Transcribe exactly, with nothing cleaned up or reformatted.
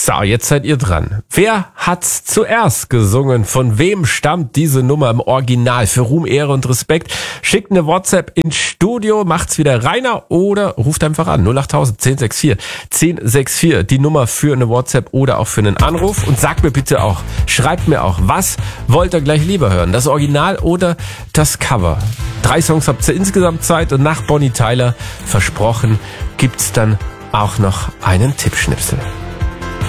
So, jetzt seid ihr dran. Wer hat's zuerst gesungen? Von wem stammt diese Nummer im Original? Für Ruhm, Ehre und Respekt. Schickt eine WhatsApp ins Studio, macht's wieder reiner oder ruft einfach an. null acht null null eins sechs vier eins sechs vier. Die Nummer für eine WhatsApp oder auch für einen Anruf. Und sagt mir bitte auch, schreibt mir auch, was wollt ihr gleich lieber hören? Das Original oder das Cover? Drei Songs habt ihr insgesamt Zeit und nach Bonnie Tyler, versprochen, gibt's dann auch noch einen Tippschnipsel.